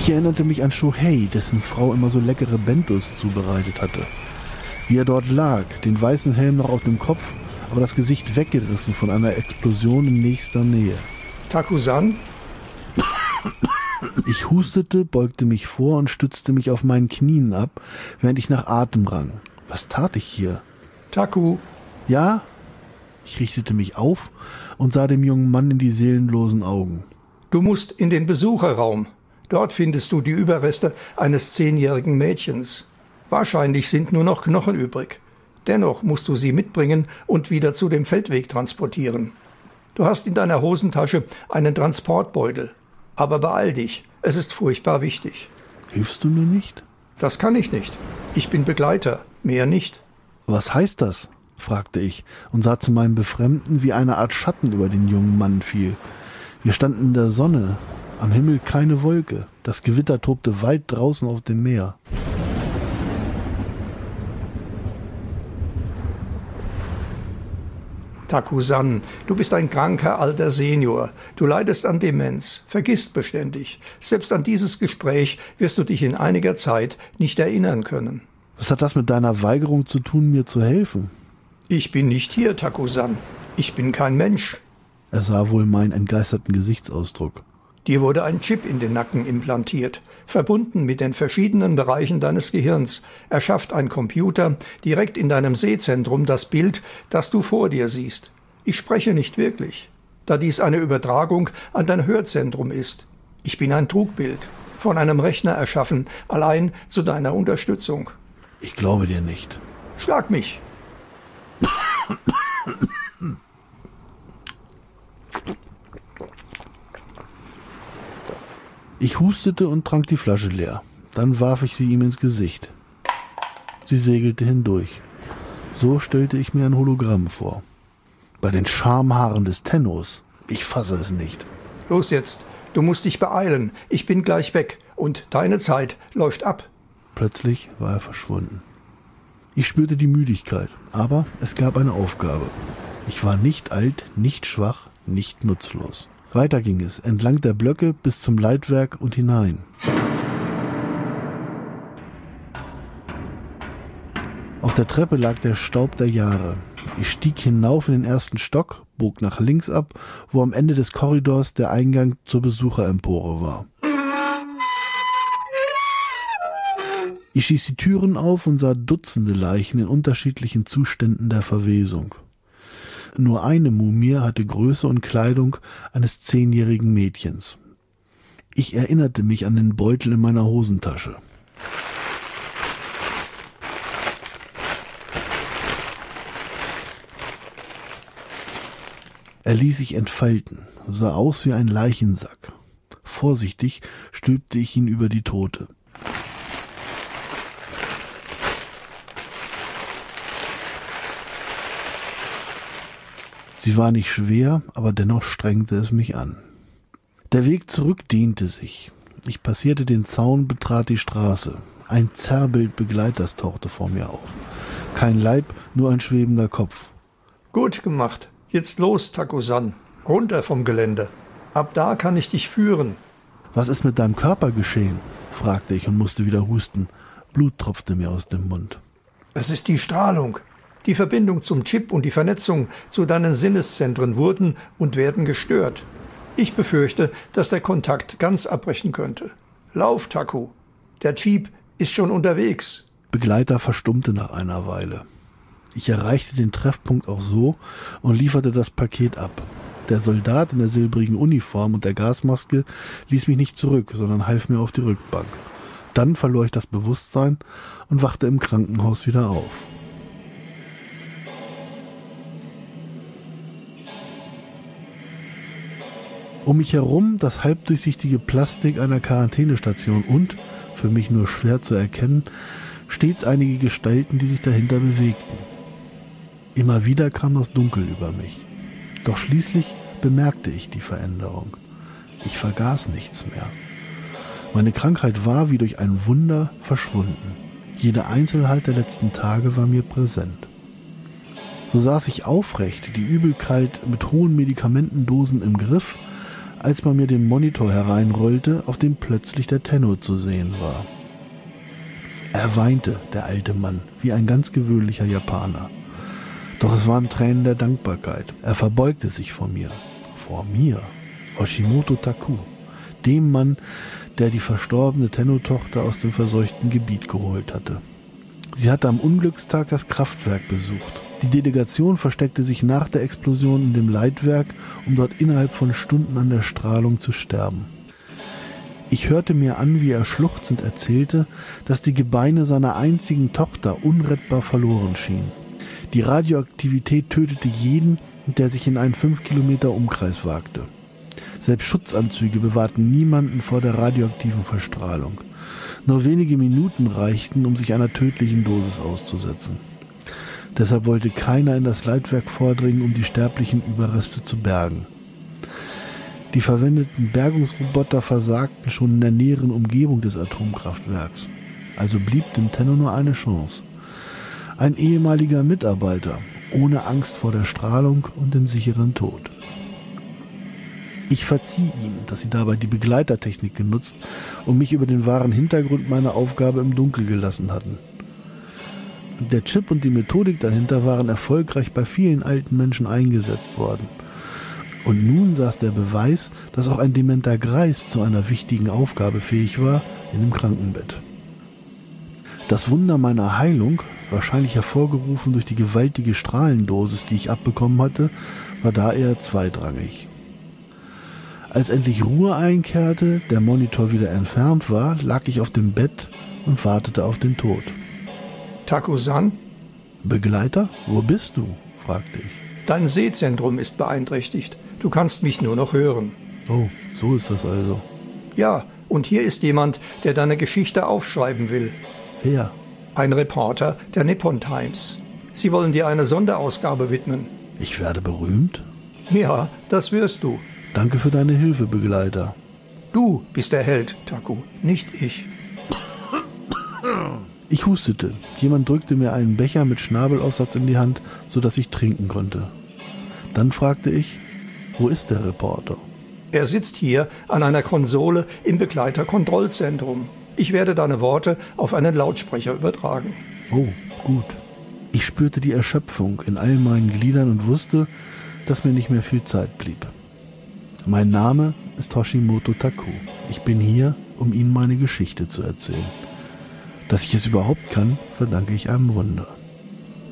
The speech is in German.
Ich erinnerte mich an Shohei, dessen Frau immer so leckere Bentos zubereitet hatte. Wie er dort lag, den weißen Helm noch auf dem Kopf, aber das Gesicht weggerissen von einer Explosion in nächster Nähe. Taku-san? Ich hustete, beugte mich vor und stützte mich auf meinen Knien ab, während ich nach Atem rang. Was tat ich hier? Taku? Ja? Ich richtete mich auf und sah dem jungen Mann in die seelenlosen Augen. Du musst in den Besucherraum. Dort findest du die Überreste eines 10-jährigen Mädchens. Wahrscheinlich sind nur noch Knochen übrig. Dennoch musst du sie mitbringen und wieder zu dem Feldweg transportieren. Du hast in deiner Hosentasche einen Transportbeutel. Aber beeil dich, es ist furchtbar wichtig. Hilfst du mir nicht? Das kann ich nicht. Ich bin Begleiter, mehr nicht. Was heißt das? Fragte ich und sah zu meinem Befremden, wie eine Art Schatten über den jungen Mann fiel. Wir standen in der Sonne, am Himmel keine Wolke. Das Gewitter tobte weit draußen auf dem Meer. Taku-san, du bist ein kranker alter Senior. Du leidest an Demenz, vergisst beständig. Selbst an dieses Gespräch wirst du dich in einiger Zeit nicht erinnern können. Was hat das mit deiner Weigerung zu tun, mir zu helfen? Ich bin nicht hier, Taku-san. Ich bin kein Mensch. Er sah wohl meinen entgeisterten Gesichtsausdruck. Dir wurde ein Chip in den Nacken implantiert. Verbunden mit den verschiedenen Bereichen deines Gehirns erschafft ein Computer direkt in deinem Sehzentrum das Bild, das du vor dir siehst. Ich spreche nicht wirklich, da dies eine Übertragung an dein Hörzentrum ist. Ich bin ein Trugbild, von einem Rechner erschaffen, allein zu deiner Unterstützung. Ich glaube dir nicht. Schlag mich. Ich hustete und trank die Flasche leer. Dann warf ich sie ihm ins Gesicht. Sie segelte hindurch. So stellte ich mir ein Hologramm vor. Bei den Schamhaaren des Tennos. Ich fasse es nicht. Los jetzt, du musst dich beeilen. Ich bin gleich weg und deine Zeit läuft ab. Plötzlich war er verschwunden. Ich spürte die Müdigkeit, aber es gab eine Aufgabe. Ich war nicht alt, nicht schwach, nicht nutzlos. Weiter ging es, entlang der Blöcke bis zum Leitwerk und hinein. Auf der Treppe lag der Staub der Jahre. Ich stieg hinauf in den ersten Stock, bog nach links ab, wo am Ende des Korridors der Eingang zur Besucherempore war. Ich stieß die Türen auf und sah Dutzende Leichen in unterschiedlichen Zuständen der Verwesung. Nur eine Mumie hatte Größe und Kleidung eines 10-jährigen Mädchens. Ich erinnerte mich an den Beutel in meiner Hosentasche. Er ließ sich entfalten, sah aus wie ein Leichensack. Vorsichtig stülpte ich ihn über die Tote. Sie war nicht schwer, aber dennoch strengte es mich an. Der Weg zurück dehnte sich. Ich passierte den Zaun, betrat die Straße. Ein Zerrbild Begleiters tauchte vor mir auf. Kein Leib, nur ein schwebender Kopf. Gut gemacht. Jetzt los, Taku-san. Runter vom Gelände. Ab da kann ich dich führen. Was ist mit deinem Körper geschehen? Fragte ich und musste wieder husten. Blut tropfte mir aus dem Mund. Es ist die Strahlung. Die Verbindung zum Chip und die Vernetzung zu deinen Sinneszentren wurden und werden gestört. Ich befürchte, dass der Kontakt ganz abbrechen könnte. Lauf, Taku. Der Chip ist schon unterwegs. Begleiter verstummte nach einer Weile. Ich erreichte den Treffpunkt auch so und lieferte das Paket ab. Der Soldat in der silbrigen Uniform und der Gasmaske ließ mich nicht zurück, sondern half mir auf die Rückbank. Dann verlor ich das Bewusstsein und wachte im Krankenhaus wieder auf. Um mich herum das halbdurchsichtige Plastik einer Quarantänestation und, für mich nur schwer zu erkennen, stets einige Gestalten, die sich dahinter bewegten. Immer wieder kam das Dunkel über mich. Doch schließlich bemerkte ich die Veränderung. Ich vergaß nichts mehr. Meine Krankheit war wie durch ein Wunder verschwunden. Jede Einzelheit der letzten Tage war mir präsent. So saß ich aufrecht, die Übelkeit mit hohen Medikamentendosen im Griff, als man mir den Monitor hereinrollte, auf dem plötzlich der Tenno zu sehen war. Er weinte, der alte Mann, wie ein ganz gewöhnlicher Japaner. Doch es waren Tränen der Dankbarkeit. Er verbeugte sich vor mir. Vor mir? Hoshimoto Taku, dem Mann, der die verstorbene Tenno-Tochter aus dem verseuchten Gebiet geholt hatte. Sie hatte am Unglückstag das Kraftwerk besucht. Die Delegation versteckte sich nach der Explosion in dem Leitwerk, um dort innerhalb von Stunden an der Strahlung zu sterben. Ich hörte mir an, wie er schluchzend erzählte, dass die Gebeine seiner einzigen Tochter unrettbar verloren schienen. Die Radioaktivität tötete jeden, der sich in einen 5 Kilometer Umkreis wagte. Selbst Schutzanzüge bewahrten niemanden vor der radioaktiven Verstrahlung. Nur wenige Minuten reichten, um sich einer tödlichen Dosis auszusetzen. Deshalb wollte keiner in das Leitwerk vordringen, um die sterblichen Überreste zu bergen. Die verwendeten Bergungsroboter versagten schon in der näheren Umgebung des Atomkraftwerks. Also blieb dem Tenno nur eine Chance. Ein ehemaliger Mitarbeiter, ohne Angst vor der Strahlung und dem sicheren Tod. Ich verzieh ihm, dass sie dabei die Begleitertechnik genutzt und mich über den wahren Hintergrund meiner Aufgabe im Dunkeln gelassen hatten. Der Chip und die Methodik dahinter waren erfolgreich bei vielen alten Menschen eingesetzt worden. Und nun saß der Beweis, dass auch ein dementer Greis zu einer wichtigen Aufgabe fähig war, in dem Krankenbett. Das Wunder meiner Heilung, wahrscheinlich hervorgerufen durch die gewaltige Strahlendosis, die ich abbekommen hatte, war da eher zweitrangig. Als endlich Ruhe einkehrte, der Monitor wieder entfernt war, lag ich auf dem Bett und wartete auf den Tod. Taku-san? Begleiter, wo bist du? Fragte ich. Dein Sehzentrum ist beeinträchtigt. Du kannst mich nur noch hören. Oh, so ist das also. Ja, und hier ist jemand, der deine Geschichte aufschreiben will. Wer? Ein Reporter der Nippon Times. Sie wollen dir eine Sonderausgabe widmen. Ich werde berühmt? Ja, das wirst du. Danke für deine Hilfe, Begleiter. Du bist der Held, Taku, nicht ich. Ich hustete. Jemand drückte mir einen Becher mit Schnabelaussatz in die Hand, sodass ich trinken konnte. Dann fragte ich, wo ist der Reporter? Er sitzt hier an einer Konsole im Begleiterkontrollzentrum. Ich werde deine Worte auf einen Lautsprecher übertragen. Oh, gut. Ich spürte die Erschöpfung in all meinen Gliedern und wusste, dass mir nicht mehr viel Zeit blieb. Mein Name ist Hoshimoto Taku. Ich bin hier, um Ihnen meine Geschichte zu erzählen. Dass ich es überhaupt kann, verdanke ich einem Wunder.